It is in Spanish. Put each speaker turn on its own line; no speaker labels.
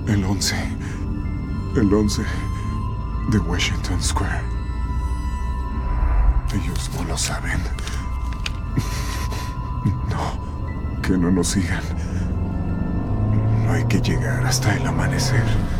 El 11. El 11 de Washington Square. Ellos no lo saben. No, que no nos sigan. No hay que llegar hasta el amanecer.